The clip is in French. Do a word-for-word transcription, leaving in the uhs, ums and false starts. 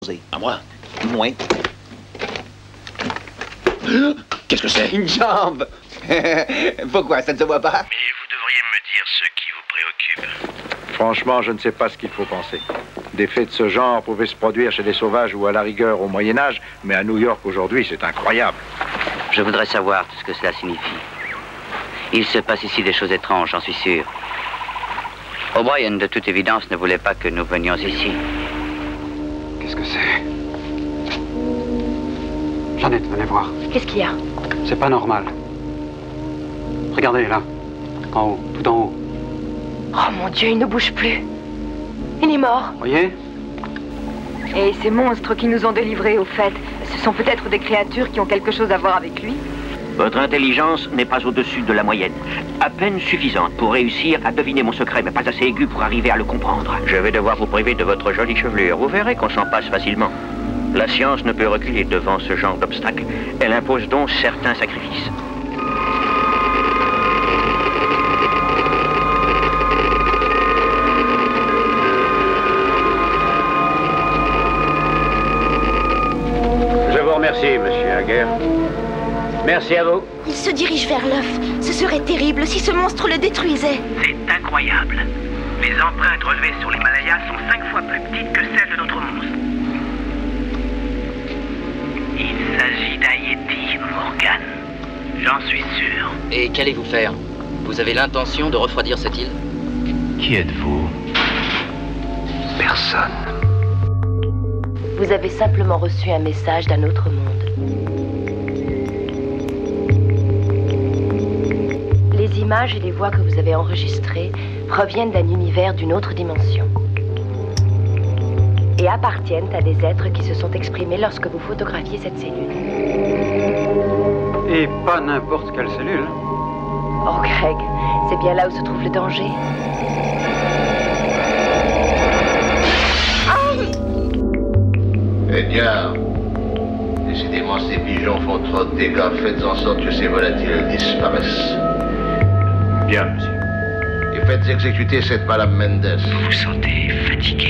À moi? Moins. Qu'est-ce que c'est? Une jambe. Pourquoi, ça ne se voit pas? Mais vous devriez me dire ce qui vous préoccupe. Franchement, je ne sais pas ce qu'il faut penser. Des faits de ce genre pouvaient se produire chez des sauvages ou à la rigueur au Moyen-Âge, mais à New York aujourd'hui, c'est incroyable. Je voudrais savoir tout ce que cela signifie. Il se passe ici des choses étranges, j'en suis sûr. O'Brien, de toute évidence, ne voulait pas que nous venions ici. Qu'est-ce que c'est? Jeannette, venez voir. Qu'est-ce qu'il y a? C'est pas normal. Regardez, là. En haut, tout en haut. Oh mon Dieu, il ne bouge plus. Il est mort. Voyez? Et ces monstres qui nous ont délivrés, au fait, ce sont peut-être des créatures qui ont quelque chose à voir avec lui? Votre intelligence n'est pas au-dessus de la moyenne. À peine suffisante pour réussir à deviner mon secret, mais pas assez aiguë pour arriver à le comprendre. Je vais devoir vous priver de votre jolie chevelure. Vous verrez qu'on s'en passe facilement. La science ne peut reculer devant ce genre d'obstacle. Elle impose donc certains sacrifices. Je vous remercie, monsieur Hager. Merci à vous. Il se dirige vers l'œuf. Ce serait terrible si ce monstre le détruisait. C'est incroyable. Les empreintes relevées sur l'Himalaya sont cinq fois plus petites que celles de notre monstre. Il s'agit d'un Yeti, Morgan. J'en suis sûr. Et qu'allez-vous faire? Vous avez l'intention de refroidir cette île? Qui êtes-vous? Personne. Vous avez simplement reçu un message d'un autre monde. Les images et les voix que vous avez enregistrées proviennent d'un univers d'une autre dimension et appartiennent à des êtres qui se sont exprimés lorsque vous photographiez cette cellule. Et pas n'importe quelle cellule. Oh Greg, c'est bien là où se trouve le danger. Edgar, décidément ces pigeons font trop de dégâts. Faites en sorte que ces volatiles disparaissent. Bien, monsieur. Et faites exécuter cette Madame Mendes. Vous vous sentez fatigué?